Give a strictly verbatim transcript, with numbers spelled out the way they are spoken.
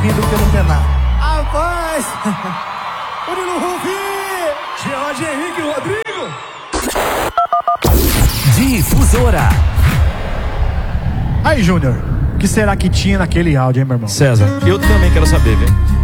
rindo pelo penal. Rapaz! Murilo Rufi! George Henrique Rodrigo! Difusora. Aí, Júnior, o que será que tinha naquele áudio, hein, meu irmão? César, eu também quero saber, viu?